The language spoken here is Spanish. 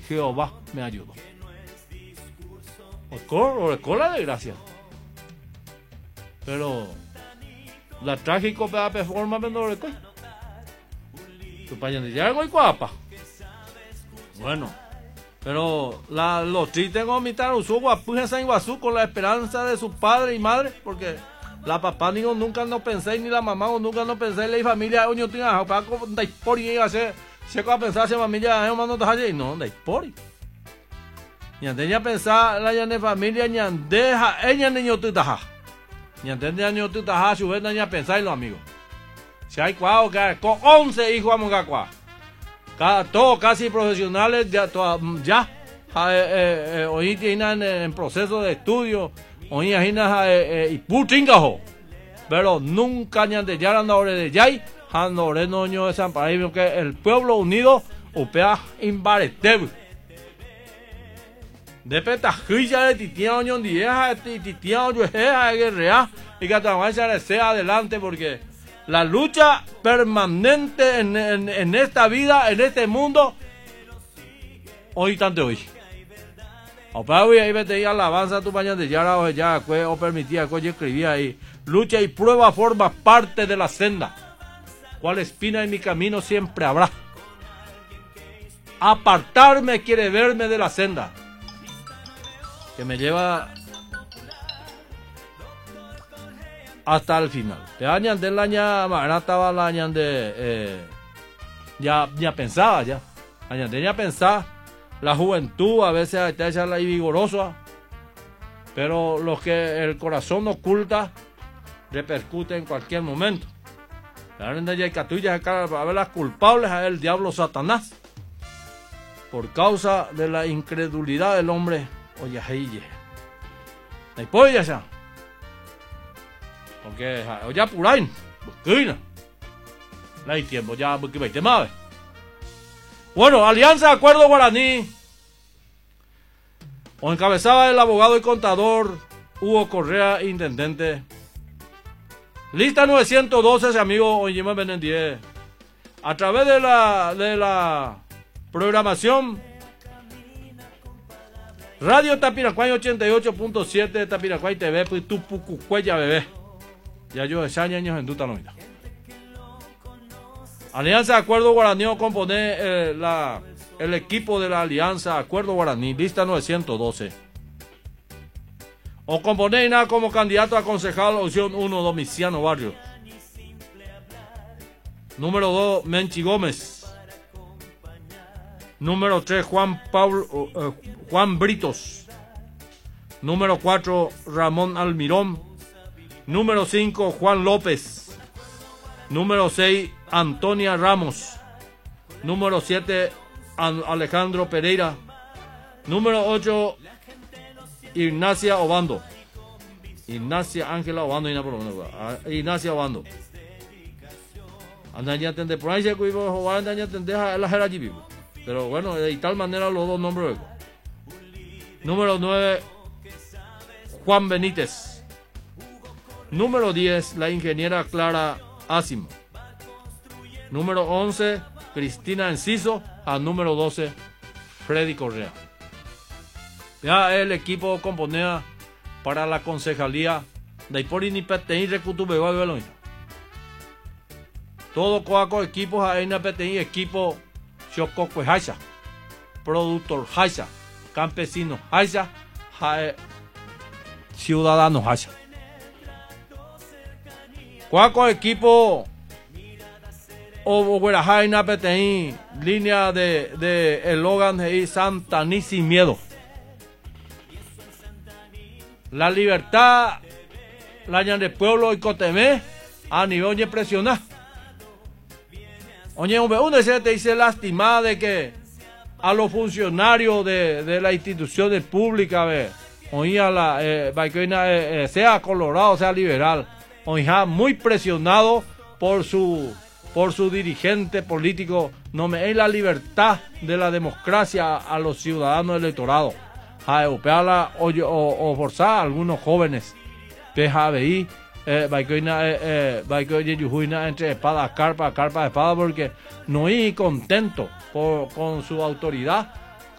Jehová me ayudó. Con la desgracia. Pero la trágico forma no recoy. Tu pañanilla algo y guapa. Bueno, pero los tristes con mitad usó guapuja San Iguazú con la esperanza de su padre y madre, porque la papá ni nunca no pensé, ni la mamá nunca no pensé, la familia oño tinga para con da por y hacer se va a pensar se familia es mano taje no da por. Ñandeña pensar la ñane familia ñandeja ella niño tutaja. Ñandeña niño tutaja su vez ña pensar los amigos. Si hay cuau que con 11 hijos vamos a cuau. Todos casi profesionales ya hoy tienen en proceso de estudio, hoy tienen y putingajo, pero nunca ni antes ya la hora de yay, han no ño de San Paraíso, porque el pueblo unido upea imbareteb. De petajilla de titia oño dieja, titia oño eja guerrea, y que también sea adelante porque la lucha permanente en esta vida, en este mundo, hoy tanto hoy. O para hoy ahí vete alabanza tu pañal de yara o ya o permitía que yo escribía ahí. Lucha y prueba forma parte de la senda. Cual espina en mi camino siempre habrá. Apartarme quiere verme de la senda. Que me lleva hasta el final. Te añan de la ña marata la añan de ya pensaba ya. Añan de ya pensaba la juventud a veces está hecha la vigorosa, pero lo que el corazón oculta repercute en cualquier momento. La renda ya catullas acá para ver las culpables a el diablo Satanás por causa de la incredulidad del hombre. Oye, hey, no puede ya. Porque ya por ahí, no hay tiempo ya, porque veinte más. Bueno, Alianza Acuerdo Guaraní, o encabezaba el abogado y contador Hugo Correa, intendente. Lista 912, ese amigo Onyema Benendie. A través de la programación Radio Tapiracuay 88.7, Tapiracuay TV, pues tu pucucuella bebé. Ya yo de 6 años en duta noita. Alianza Acuerdo Guaraní compone el equipo de la Alianza Acuerdo Guaraní, lista 912. O compone nada como candidato a concejal, opción 1, Domiciano Barrio. Número 2, Menchi Gómez. Número 3, Juan Britos. Número 4, Ramón Almirón. Número 5, Juan López. Número 6, Antonia Ramos. Número 7, Alejandro Pereira. Número 8, Ignacia Obando. Ignacia Ángela Obando. Ignacia Obando. Andaña tende por ahí se cuido, andaña tende a la jera allí vivo. Pero bueno, de tal manera los dos nombres. Número 9, Juan Benítez. Número 10, la ingeniera Clara Asimo. Número 11, Cristina Enciso. A número 12, Freddy Correa. Ya el equipo componía para la concejalía de Ipori ni Peteí Recutube Guaybelón. Todo coaco equipos a Peteí, equipo Chocoque Haisa, productor Haisa, campesino Haisa, ciudadano Haisa. Coaco equipo o Guerajaina Peteí, línea de eslogan de Santa Ni sin miedo. La libertad, la ñan de pueblo y Cotemé, a nivel de presionar. Oye, uno se te dice lastimada de que a los funcionarios de las instituciones públicas, sea colorado, sea liberal, muy presionado por su dirigente político, no me es la libertad de la democracia a los ciudadanos electorados. O forzar a algunos jóvenes PJBI entre espada, carpa, espada, porque no hay contento con su autoridad